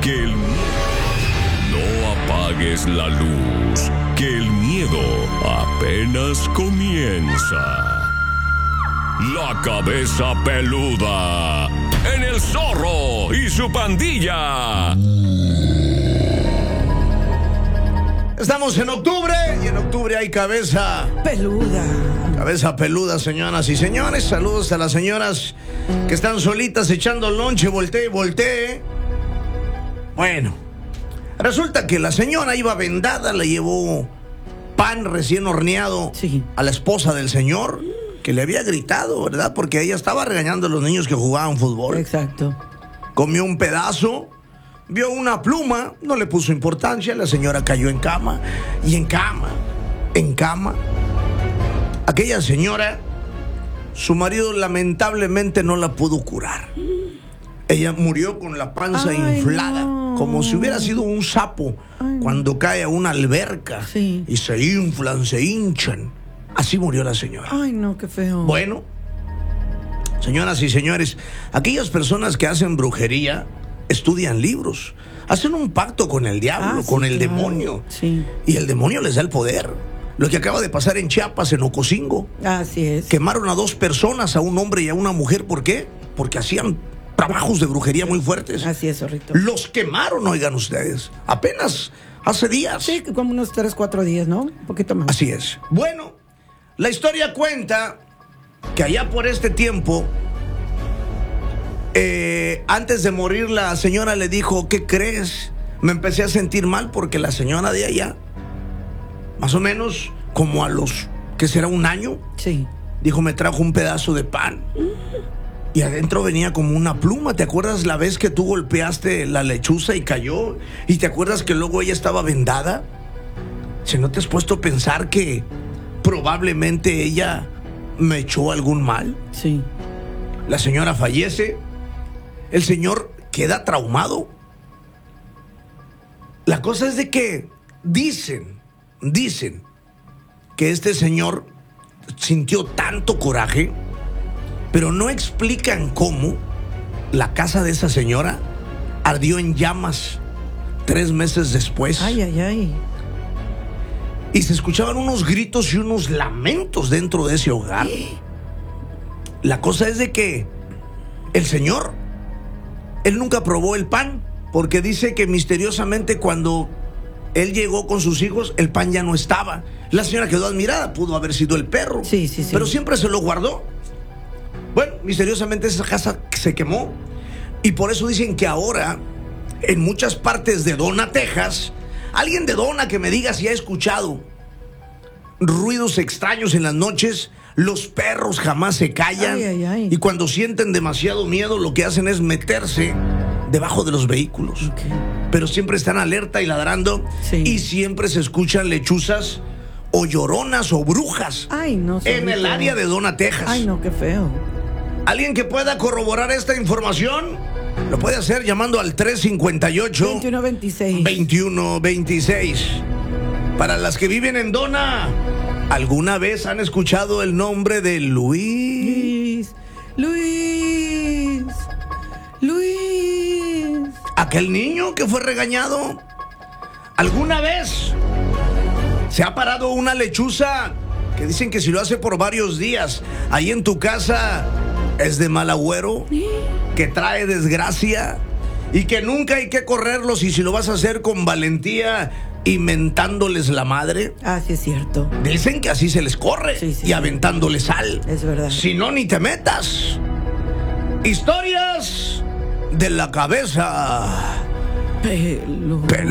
que el miedo no apagues la luz, que el miedo apenas comienza. La Cabeza Peluda, en El Zorro y su pandilla. Estamos en octubre y en octubre hay cabeza peluda. Cabeza peluda, señoras y señores. Saludos a las señoras que están solitas echando lonche, voltee y voltee. Bueno, resulta que la señora iba vendada, le llevó pan recién horneado a la esposa del señor, que le había gritado, ¿verdad? Porque ella estaba regañando a los niños que jugaban fútbol. Exacto. Comió un pedazo, vio una pluma, no le puso importancia, la señora cayó en cama, y en cama. Aquella señora, su marido lamentablemente no la pudo curar. Ella murió con la panza inflada, como si hubiera sido un sapo cuando cae a una alberca y se inflan, se hinchan. Así murió la señora. Ay, no, qué feo. Bueno, señoras y señores, aquellas personas que hacen brujería estudian libros, hacen un pacto con el diablo, con el demonio. Sí. Y el demonio les da el poder. Lo que acaba de pasar en Chiapas, en Ocosingo. Así es. Quemaron a 2 personas, a un hombre y a una mujer. ¿Por qué? Porque hacían trabajos de brujería muy fuertes. Así es, zorrito. Los quemaron, oigan ustedes. Apenas hace días. Sí, como unos 3, 4 días, ¿no? Un poquito más. Así es. Bueno, la historia cuenta que allá por este tiempo, antes de morir, la señora le dijo: ¿qué crees? Me empecé a sentir mal porque la señora de allá, más o menos como a los, ¿qué será? ¿1 año? Sí. Dijo, me trajo un pedazo de pan. Y adentro venía como una pluma. ¿Te acuerdas la vez que tú golpeaste la lechuza y cayó? ¿Y te acuerdas que luego ella estaba vendada? ¿Si no te has puesto a pensar que probablemente ella me echó algún mal? Sí. La señora fallece. El señor queda traumado. La cosa es de que dicen que este señor sintió tanto coraje, pero no explican cómo la casa de esa señora ardió en llamas 3 meses después. Ay. Y se escuchaban unos gritos y unos lamentos dentro de ese hogar. La cosa es de que el señor, él nunca probó el pan, porque dice que misteriosamente cuando él llegó con sus hijos, el pan ya no estaba. La señora quedó admirada, pudo haber sido el perro. Sí. Pero siempre se lo guardó. Bueno, misteriosamente esa casa se quemó. Y por eso dicen que ahora, en muchas partes de Dona, Texas, alguien de Dona que me diga si ha escuchado ruidos extraños en las noches. Los perros jamás se callan. Ay. Y cuando sienten demasiado miedo, lo que hacen es meterse debajo de los vehículos. Okay. Pero siempre están alerta y ladrando. Sí. Y siempre se escuchan lechuzas o lloronas o brujas. Ay, no, en el área de Dona, Texas. Ay, no, qué feo. ¿Alguien que pueda corroborar esta información? Lo puede hacer llamando al 358 2126. Para las que viven en Dona, ¿alguna vez han escuchado el nombre de Luis? Aquel niño que fue regañado. ¿Alguna vez se ha parado una lechuza que dicen que si lo hace por varios días ahí en tu casa es de mal agüero, que trae desgracia y que nunca hay que correrlos, y si lo vas a hacer con valentía y mentándoles la madre? Sí, es cierto. Dicen que así se les corre, y aventándoles sal. Es verdad. Si no, ni te metas. Historias de la cabeza Peluda.